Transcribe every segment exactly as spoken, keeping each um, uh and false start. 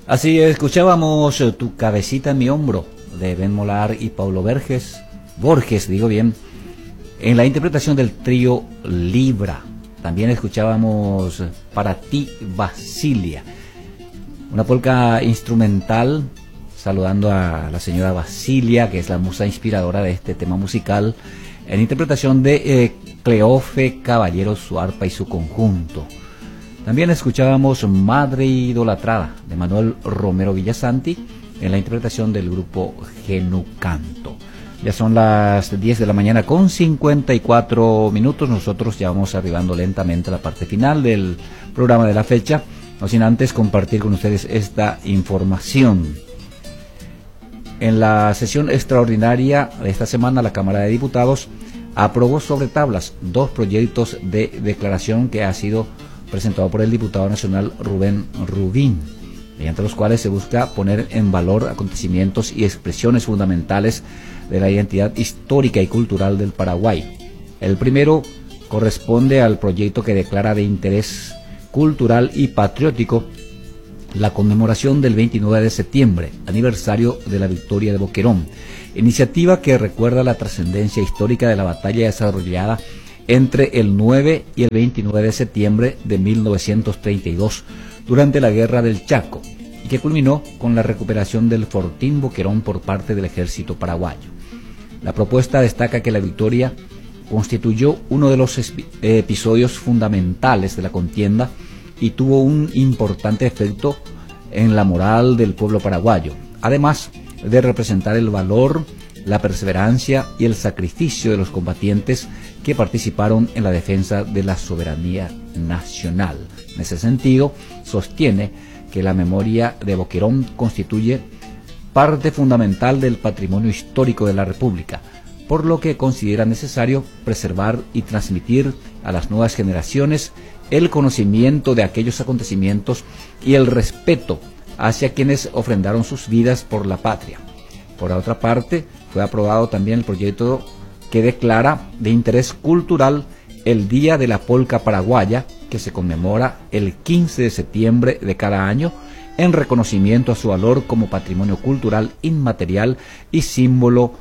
Así escuchábamos eh, Tu cabecita en mi hombro, de Ben Molar y Paulo Borges, Borges, digo bien, en la interpretación del trío Libra. También escuchábamos Para ti, Basilia, una polca instrumental, saludando a la señora Basilia, que es la musa inspiradora de este tema musical, en interpretación de eh, Cleofe Caballero, su arpa y su conjunto. También escuchábamos Madre idolatrada, de Manuel Romero Villasanti, en la interpretación del grupo Genucanto. Ya son las diez de la mañana con cincuenta y cuatro minutos. Nosotros ya vamos arribando lentamente a la parte final del programa de la fecha, no sin antes compartir con ustedes esta información. En la sesión extraordinaria de esta semana, la Cámara de Diputados aprobó sobre tablas dos proyectos de declaración que ha sido presentado por el diputado nacional Rubén Rubín, mediante los cuales se busca poner en valor acontecimientos y expresiones fundamentales de la identidad histórica y cultural del Paraguay. El primero corresponde al proyecto que declara de interés cultural y patriótico la conmemoración del veintinueve de septiembre, aniversario de la victoria de Boquerón, iniciativa que recuerda la trascendencia histórica de la batalla desarrollada entre el nueve y el veintinueve de septiembre de mil novecientos treinta y dos durante la Guerra del Chaco, y que culminó con la recuperación del Fortín Boquerón por parte del ejército paraguayo. La propuesta destaca que la victoria constituyó uno de los episodios fundamentales de la contienda y tuvo un importante efecto en la moral del pueblo paraguayo, además de representar el valor, la perseverancia y el sacrificio de los combatientes que participaron en la defensa de la soberanía nacional. En ese sentido, sostiene que la memoria de Boquerón constituye parte fundamental del patrimonio histórico de la República, por lo que considera necesario preservar y transmitir a las nuevas generaciones el conocimiento de aquellos acontecimientos y el respeto hacia quienes ofrendaron sus vidas por la patria. Por otra parte, fue aprobado también el proyecto que declara de interés cultural el Día de la Polca Paraguaya, que se conmemora el quince de septiembre de cada año, en reconocimiento a su valor como patrimonio cultural inmaterial y símbolo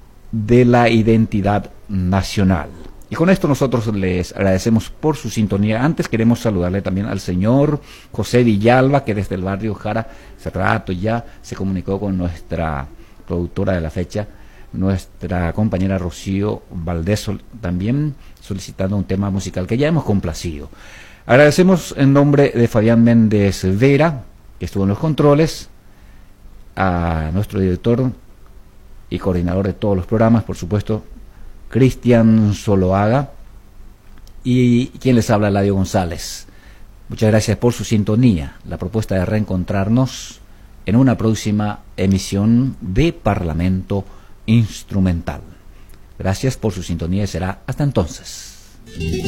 de la identidad nacional. Y con esto nosotros les agradecemos por su sintonía. Antes queremos saludarle también al señor José Villalba, que desde el barrio Jara hace rato ya se comunicó con nuestra productora de la fecha, nuestra compañera Rocío Valdés, también solicitando un tema musical que ya hemos complacido. Agradecemos en nombre de Fabián Méndez Vera, que estuvo en los controles, a nuestro director y coordinador de todos los programas, por supuesto, Cristian Zoloaga, y quien les habla, Eladio González. Muchas gracias por su sintonía. La propuesta de reencontrarnos en una próxima emisión de Parlamento Instrumental. Gracias por su sintonía y será hasta entonces.